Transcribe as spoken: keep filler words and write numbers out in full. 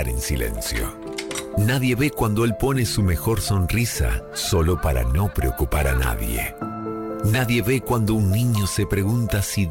llorar en silencio. Nadie ve cuando él pone su mejor sonrisa solo para no preocupar a nadie. Nadie ve cuando un niño se pregunta si